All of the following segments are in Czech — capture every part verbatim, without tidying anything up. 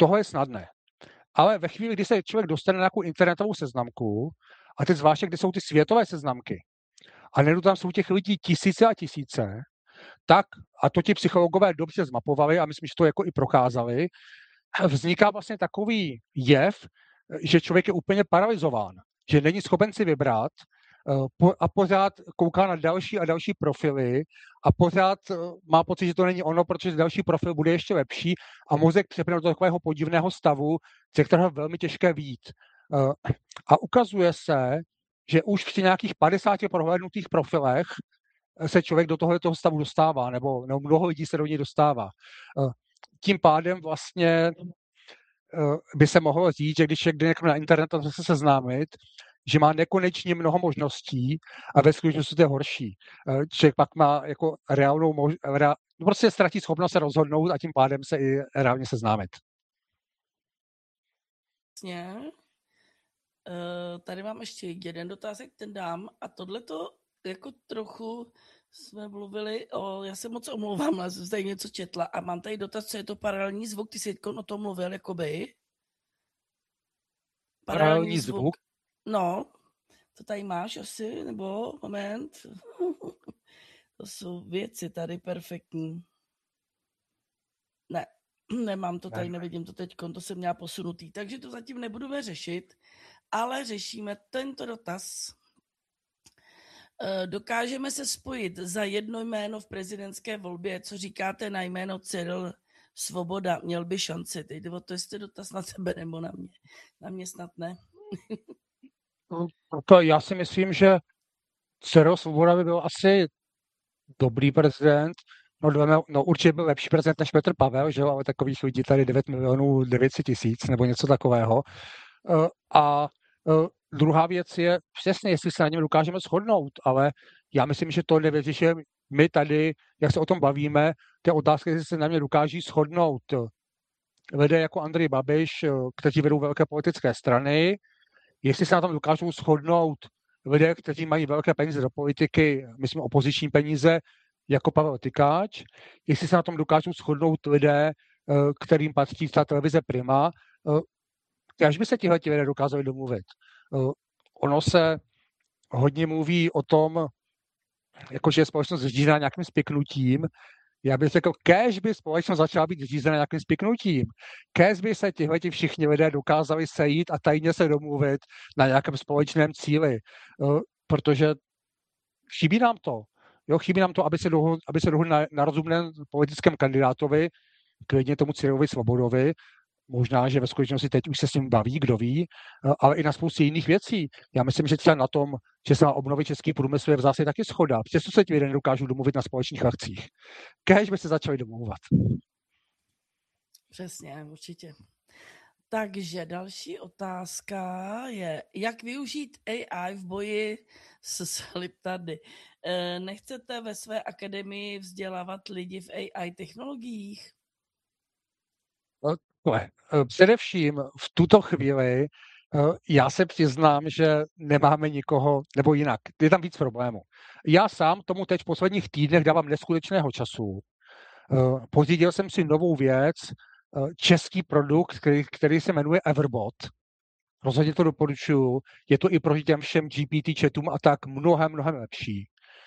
tohle je snadné. Ale ve chvíli, kdy se člověk dostane na nějakou internetovou seznamku, a teď zvláště, kde jsou ty světové seznamky, a najednou tam jsou těch lidí tisíce a tisíce, tak, a to ti psychologové dobře zmapovali, a myslím, že to jako i prokázali, vzniká vlastně takový jev, že člověk je úplně paralyzován, že není schopen si vybrat a pořád kouká na další a další profily a pořád má pocit, že to není ono, protože další profil bude ještě lepší a mozek přepne do takového podivného stavu, ze kterého je velmi těžké vyjít. A ukazuje se, že už při nějakých padesáti prohlédnutých profilech se člověk do tohoto stavu dostává, nebo, nebo mnoho lidí se do něj dostává. Tím pádem vlastně by se mohlo říct, že když člověk jde někam na internet a se seznámit, že má nekonečně mnoho možností a ve skutečnosti to je horší. Člověk pak má jako reálnou možnost, rea, prostě ztratí schopnost se rozhodnout a tím pádem se i reálně seznámit. Vlastně. Tady mám ještě jeden dotazek, ten dám a tohleto jako trochu jsme mluvili o, já se moc omlouvám, ale jsem tady něco četla a mám tady dotaz, co je to paralelní zvuk, ty jsi o tom mluvil, jakoby. Paralelní, paralelní zvuk. zvuk? No, to tady máš asi, nebo moment. To jsou věci tady perfektní. Ne, nemám to tady, nevidím to teď, to jsem měla posunutý, takže to zatím nebudeme řešit, ale řešíme tento dotaz. Dokážeme se spojit za jedno jméno v prezidentské volbě, co říkáte na jméno Cyril Svoboda, měl by šanci. Teď o to jestli dotaz na tebe nebo na mě. Na mě snad ne. To já si myslím, že Cyril Svoboda by byl asi dobrý prezident. No, no určitě byl lepší prezident než Petr Pavel, že jo, ale takových lidí tady devět milionů devět set tisíc nebo něco takového. A druhá věc je přesně, jestli se na něm dokážeme shodnout, ale já myslím, že to nevyřeší my tady, jak se o tom bavíme, ty otázky, jestli se na mě dokáží shodnout lidé jako Andrej Babiš, kteří vedou velké politické strany, jestli se na tom dokážou shodnout lidé, kteří mají velké peníze do politiky, myslím opoziční peníze, jako Pavel Tykáč, jestli se na tom dokážou shodnout lidé, kterým patří ta televize Prima, až by se tihleti lidé dokázali domluvit. Ono se hodně mluví o tom, jakože je společnost řízená nějakým spiknutím. Já bych řekl, kéž by společnost začala být řízena nějakým spiknutím. Kéž by se tihleti všichni lidé dokázali sejít a tajně se domluvit na nějakém společném cíli. Protože chybí nám to. Jo, chybí nám to, aby se dohodli, aby se dohodli na, na rozumném politickém kandidátovi, klidně tomu Cyrilovi Svobodovi. Možná, že ve skutečnosti teď už se s ním baví, kdo ví, ale i na spoustě jiných věcí. Já myslím, že třeba na tom, že se má obnovit český průmysl, je v zásadě taky shoda. Přesto se ti lidé nedokážou domluvit na společných akcích. Kéž by se začali domlouvat. Přesně, určitě. Takže další otázka je, jak využít A I v boji s sliptardy. Nechcete ve své akademii vzdělávat lidi v A I technologiích? Tohle. Především v tuto chvíli já se přiznám, že nemáme nikoho, nebo jinak, je tam víc problémů. Já sám tomu teď v posledních týdnech dávám neskutečného času. Pořídil jsem si novou věc, český produkt, který, který se jmenuje Everbot. Rozhodně to doporučuji. Je to i proti těm všem G P T chatům a tak mnohem, mnohem lepší.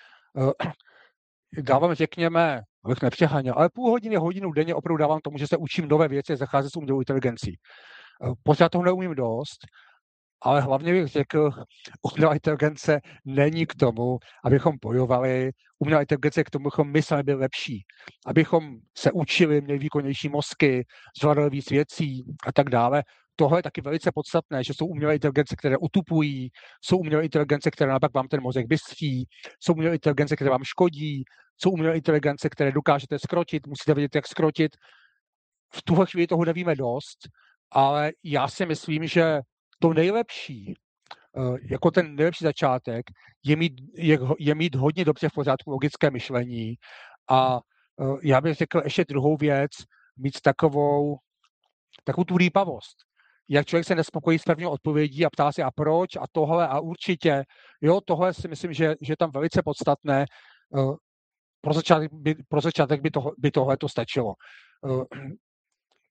Dávám, řekněme, abych nepřeháněl, ale půl hodiny, hodinu denně opravdu dávám tomu, že se učím nové věci, zacházet s umělou inteligencí. Pořád toho neumím dost, ale hlavně bych řekl, umělá inteligence není k tomu, abychom bojovali, umělá inteligence je k tomu, abychom my sami byli lepší, abychom se učili, měli výkonnější mozky, zvládali víc věcí a tak dále. Tohle je taky velice podstatné, že jsou umělé inteligence, které utupují, jsou umělé inteligence, které naopak vám ten mozek bystří, jsou umělé inteligence, které vám škodí, jsou umělé inteligence, které dokážete skrotit, musíte vědět, jak skrotit. V tuhle chvíli toho nevíme dost, ale já si myslím, že to nejlepší, jako ten nejlepší začátek, je mít, je, je mít hodně dobře v pořádku logické myšlení a já bych řekl ještě druhou věc, mít takovou, takovou tu rýpavost. Jak člověk se nespokojí s první odpovědí a ptá se a proč a tohle a určitě. Jo, tohle si myslím, že, že je tam velice podstatné. Pro začátek by, pro začátek by, toho, by tohle to stačilo.